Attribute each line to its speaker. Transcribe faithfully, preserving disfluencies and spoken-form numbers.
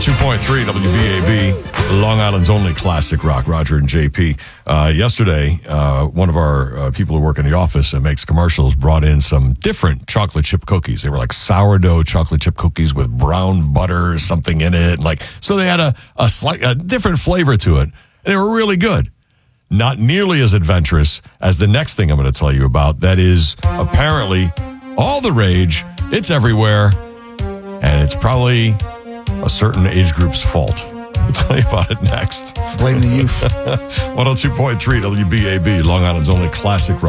Speaker 1: two point three W B A B, Long Island's only classic rock. Roger and J P. Uh, yesterday, uh, one of our uh, people who work in the office and makes commercials brought in some different chocolate chip cookies. They were like sourdough chocolate chip cookies with brown butter or something in it. Like, so they had a, a slight, a different flavor to it. And they were really good. Not nearly as adventurous as the next thing I'm going to tell you about. That is apparently all the rage. It's everywhere. And it's probably a certain age group's fault. We'll tell you about it next.
Speaker 2: Blame the youth.
Speaker 1: one oh two point three W B A B, Long Island's only classic rock.